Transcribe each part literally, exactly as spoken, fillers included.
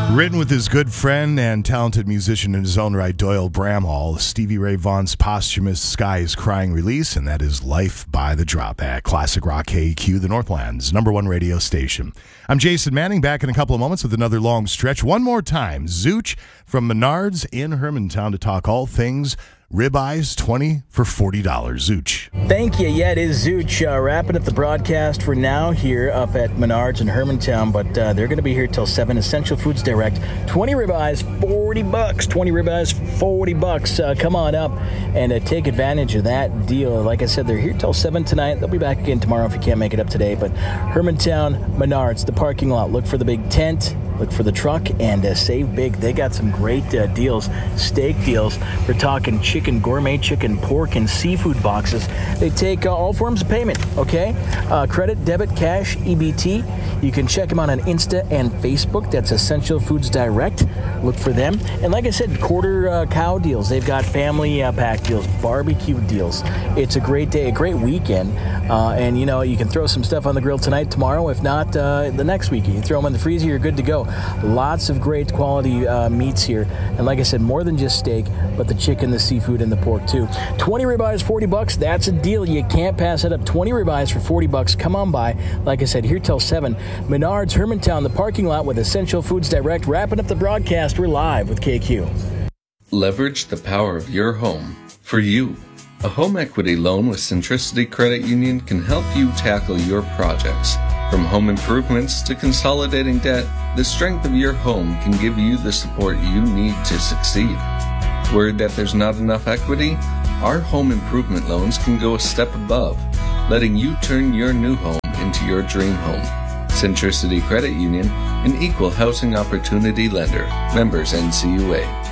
Written with his good friend and talented musician in his own right, Doyle Bramhall, Stevie Ray Vaughan's posthumous Sky is Crying release, and that is Life by the Drop at Classic Rock K E Q, the Northland's number one radio station. I'm Jason Manning, back in a couple of moments with another long stretch. One more time, Zooch from Menards in Hermantown to talk all things ribeyes, twenty for forty dollars. Zooch. Thank you. Yeah, it is Zooch. Uh, wrapping up the broadcast for now here up at Menards in Hermantown, but uh, they're going to be here till seven. Essential Foods Direct. twenty ribeyes, forty bucks. twenty ribeyes, forty bucks. Uh, come on up and uh, take advantage of that deal. Like I said, they're here till seven tonight. They'll be back again tomorrow if you can't make it up today. But Hermantown, Menards, the parking lot. Look for the big tent. Look for the truck and uh, save big. They got some great uh, deals, steak deals. We're talking chicken, gourmet chicken, pork, and seafood boxes. They take uh, all forms of payment, okay? Uh, credit, debit, cash, E B T. You can check them out on Insta and Facebook. That's Essential Foods Direct. Look for them. And like I said, quarter uh, cow deals. They've got family uh, pack deals, barbecue deals. It's a great day, a great weekend. Uh, and, you know, you can throw some stuff on the grill tonight, tomorrow. If not, uh, the next week. You throw them in the freezer, you're good to go. Lots of great quality uh, meats here. And like I said, more than just steak, but the chicken, the seafood, and the pork too. twenty ribeyes, forty bucks. That's a deal. You can't pass it up. twenty ribeyes for forty bucks. Come on by. Like I said, here till seven. Menards, Hermantown, the parking lot with Essential Foods Direct. Wrapping up the broadcast. We're live with K Q. Leverage the power of your home for you. A home equity loan with Centricity Credit Union can help you tackle your projects. From home improvements to consolidating debt, the strength of your home can give you the support you need to succeed. Worried that there's not enough equity? Our home improvement loans can go a step above, letting you turn your new home into your dream home. Centricity Credit Union, an equal housing opportunity lender. Members N C U A.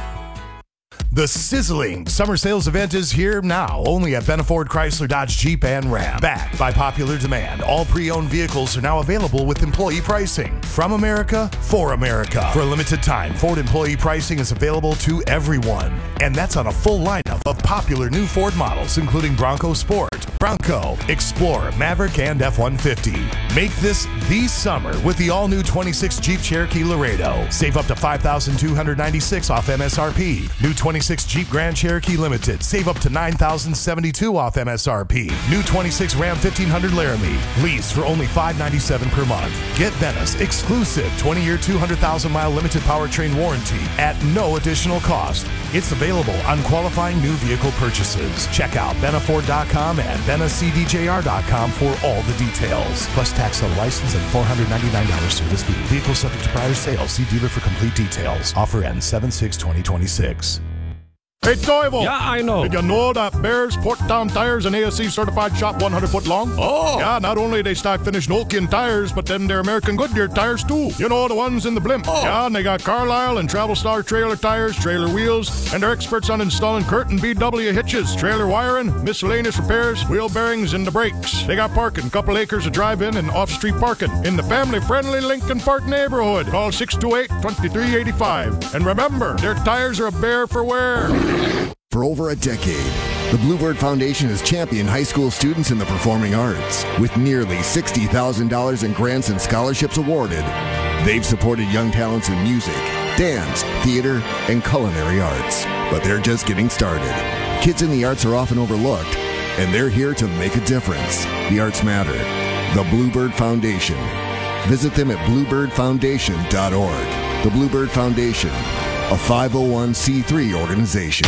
The sizzling summer sales event is here now, only at Benna Ford Chrysler Dodge Jeep and Ram. Backed by popular demand, all pre-owned vehicles are now available with employee pricing. From America, for America. For a limited time, Ford employee pricing is available to everyone. And that's on a full lineup of popular new Ford models, including Bronco Sport, Bronco, Explorer, Maverick, and F one fifty. Make this the summer with the all-new twenty-six Jeep Cherokee Laredo. Save up to five thousand two hundred ninety-six dollars off M S R P. New twenty-six Jeep Grand Cherokee Limited. Save up to nine thousand seventy-two dollars off M S R P. New twenty-six Ram fifteen hundred Laramie. Lease for only five hundred ninety-seven dollars per month. Get Benna's exclusive twenty-year, two hundred thousand mile limited powertrain warranty at no additional cost. It's available on qualifying new vehicle purchases. Check out Benna Ford dot com and Benna C D J R dot com for all the details. Plus tax on license and four hundred ninety-nine dollars service fee. Vehicle subject to prior sale. See dealer for complete details. Offer ends seven six twenty twenty-six. Hey, Toivo! Yeah, I know. Did you know that Bears Porttown Tires and A S C certified shop one hundred foot long? Oh! Yeah, not only they stock finished Nokian tires, but then they're American Goodyear tires too. You know, the ones in the blimp. Oh. Yeah, and they got Carlisle and Travel Star trailer tires, trailer wheels, and they're experts on installing Curtin B W hitches, trailer wiring, miscellaneous repairs, wheel bearings, and the brakes. They got parking, couple acres of drive-in and off-street parking in the family-friendly Lincoln Park neighborhood. Call six two eight, two three eight five. And remember, their tires are a bear for wear. For over a decade, the Bluebird Foundation has championed high school students in the performing arts. With nearly sixty thousand dollars in grants and scholarships awarded, they've supported young talents in music, dance, theater, and culinary arts. But they're just getting started. Kids in the arts are often overlooked, and they're here to make a difference. The arts matter. The Bluebird Foundation. Visit them at bluebird foundation dot org. The Bluebird Foundation, a five oh one c three organization.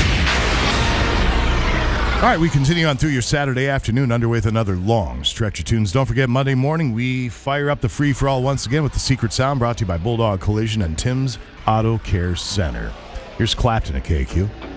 All right, we continue on through your Saturday afternoon, underway with another long stretch of tunes. Don't forget, Monday morning, we fire up the free-for-all once again with the Secret Sound, brought to you by Bulldog Collision and Tim's Auto Care Center. Here's Clapton at K Q.